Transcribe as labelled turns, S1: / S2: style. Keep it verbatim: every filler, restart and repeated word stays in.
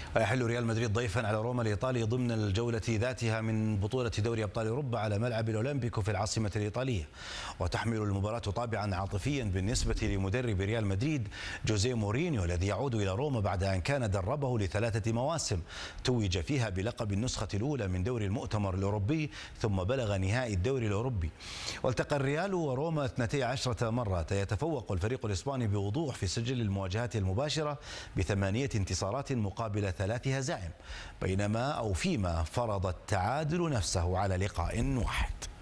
S1: يحل ريال مدريد ضيفا على روما الإيطالي ضمن الجولة ذاتها من بطولة دوري أبطال أوروبا على ملعب الأولمبيكو في العاصمة الإيطالية. وتحمل المباراة طابعا عاطفيا بالنسبة لمدرب ريال مدريد جوزيه مورينيو الذي يعود إلى روما بعد أن كان دربه لثلاثة مواسم توج فيها بلقب النسخة الأولى من دوري المؤتمر الأوروبي ثم بلغ نهائي الدوري الأوروبي. والتقى الريال وروما اثنتي عشرة مرة. يتفوق الفريق الإسباني بوضوح في سجل المواجهات المباشرة بثمانية انتصارات مقابل ثلاث هزائم، بينما أو فيما فرض التعادل نفسه على لقاء واحد.